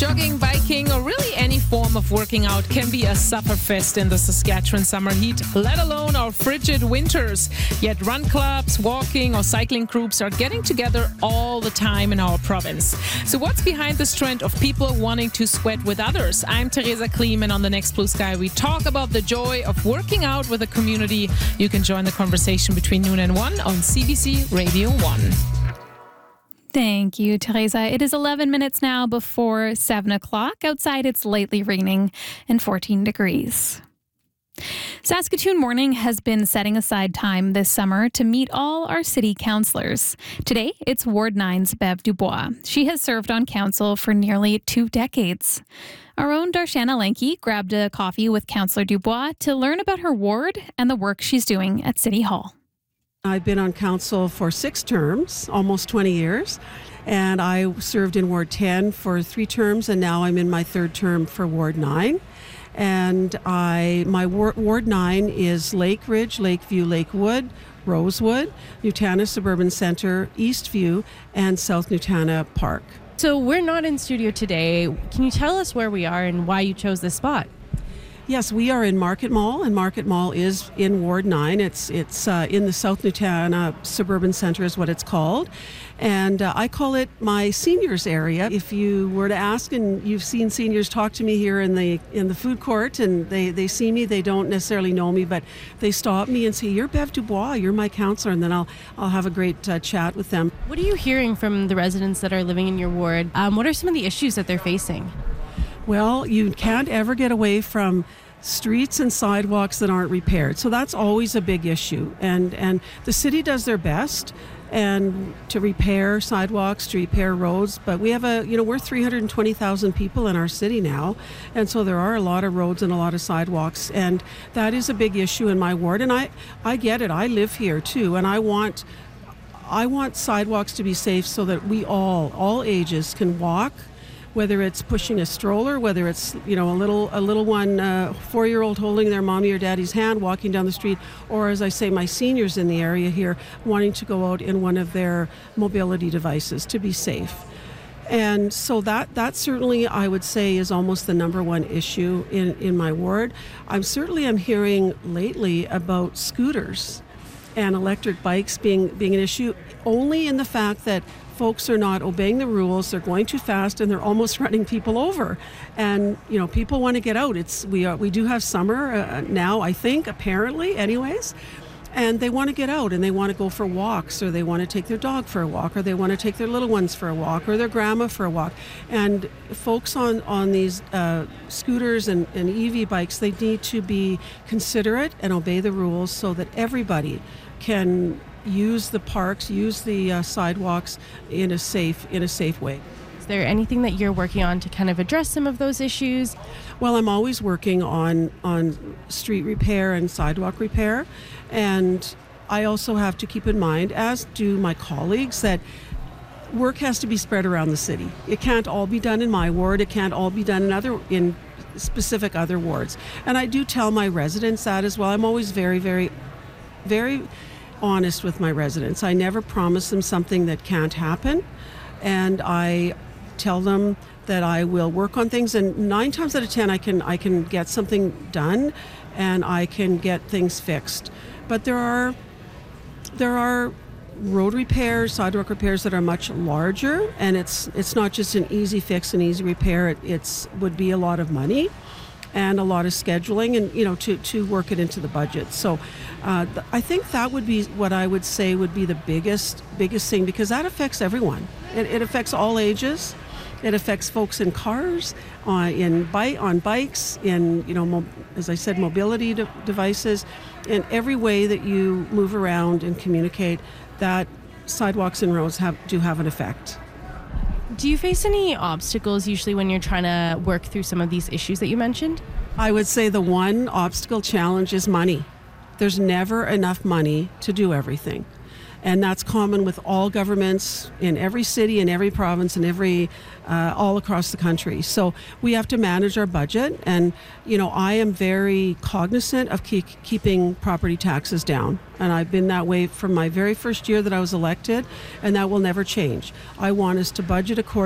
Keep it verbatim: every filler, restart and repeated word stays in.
Jogging, biking, or really any form of working out can be a sufferfest in the Saskatchewan summer heat, let alone our frigid winters. Yet run clubs, walking, or cycling groups are getting together all the time in our province. So what's behind this trend of people wanting to sweat with others? I'm Teresa Klim, and on the Next Blue Sky, we talk about the joy of working out with a community. You can join the conversation between noon and one on C B C Radio one. Thank you, Teresa. It is eleven minutes now before seven o'clock. Outside, it's lightly raining and fourteen degrees. Saskatoon Morning has been setting aside time this summer to meet all our city councillors. Today, it's Ward nine's Bev Dubois. She has served on council for nearly two decades. Our own Darshana Lanky grabbed a coffee with Councillor Dubois to learn about her ward and the work she's doing at City Hall. I've been on council for six terms, almost twenty years, and I served in Ward ten for three terms, and now I'm in my third term for Ward nine. And I, my Ward, Ward nine is Lake Ridge, Lakeview, Lakewood, Rosewood, Nutana Suburban Centre, Eastview, and South Nutana Park. So we're not in studio today. Can you tell us where we are and why you chose this spot? Yes, we are in Market Mall, and Market Mall is in Ward nine. It's it's uh, in the South Nutana Suburban Centre is what it's called. And uh, I call it my seniors area. If you were to ask, and you've seen seniors talk to me here in the in the food court, and they, they see me, they don't necessarily know me, but they stop me and say, "You're Bev Dubois, you're my councillor," and then I'll, I'll have a great uh, chat with them. What are you hearing from the residents that are living in your ward? Um, what are some of the issues that they're facing? Well, you can't ever get away from streets and sidewalks that aren't repaired. So that's always a big issue. And and the city does their best and to repair sidewalks, to repair roads. But we have a, you know, we're three hundred twenty thousand people in our city now. And so there are a lot of roads and a lot of sidewalks. And that is a big issue in my ward. And I, I get it. I live here too. And I want, I want sidewalks to be safe so that we all, all ages can walk, whether it's pushing a stroller, whether it's, you know, a little a little one, uh, four-year-old holding their mommy or daddy's hand walking down the street, or as I say, my seniors in the area here wanting to go out in one of their mobility devices to be safe. And so that, that certainly, I would say, is almost the number one issue in, in my ward. I'm certainly I'm hearing lately about scooters and electric bikes being being an issue, only in the fact that folks are not obeying the rules. They're going too fast and they're almost running people over. And, you know, people want to get out. It's we are, we do have summer uh, now, I think, apparently, anyways. And they want to get out and they want to go for walks, or they want to take their dog for a walk, or they want to take their little ones for a walk, or their grandma for a walk. And folks on, on these uh, scooters and, and E V bikes, they need to be considerate and obey the rules so that everybody can use the parks, use the uh, sidewalks in a safe in a safe way. Is there anything that you're working on to kind of address some of those issues? Well, I'm always working on on street repair and sidewalk repair, and I also have to keep in mind, as do my colleagues, that work has to be spread around the city. It can't all be done in my ward. It can't all be done in other in specific other wards. And I do tell my residents that as well. I'm always very, very, very honest with my residents. I never promise them something that can't happen, and I tell them that I will work on things, and nine times out of ten I can I can get something done and I can get things fixed. But there are there are road repairs, sidewalk repairs that are much larger, and it's it's not just an easy fix, an easy repair. It it's would be a lot of money and a lot of scheduling, and you know, to, to work it into the budget. So uh, th- I think that would be what I would say would be the biggest biggest thing, because that affects everyone. It, it affects all ages. It affects folks in cars, uh, in bike, on bikes, in, you know, mo- as I said, mobility de- devices, in every way that you move around and communicate. That sidewalks and roads have do have an effect. Do you face any obstacles usually when you're trying to work through some of these issues that you mentioned? I would say the one obstacle challenge is money. There's never enough money to do everything. And that's common with all governments in every city, in every province, and every uh, all across the country. So we have to manage our budget. And, you know, I am very cognizant of keep, keeping property taxes down. And I've been that way from my very first year that I was elected, and that will never change. I want us to budget accordingly.